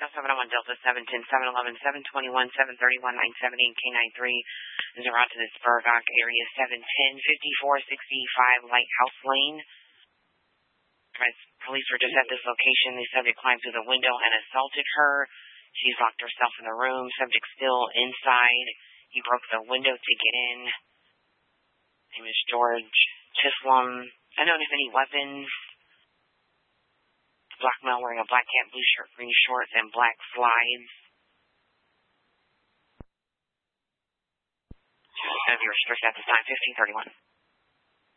701 Delta 710 711 721 731 978 K93 is around to the Spurdock area 710 5465 Lighthouse Lane. Police were just at this location. The subject climbed through the window and assaulted her. She's locked herself in the room. Subject still inside. He broke the window to get in. Name is George Chisholm. Unknown if any weapons. Black male wearing a black cap, blue shirt, green shorts, and black slides. Going to be restricted at this time, 1531.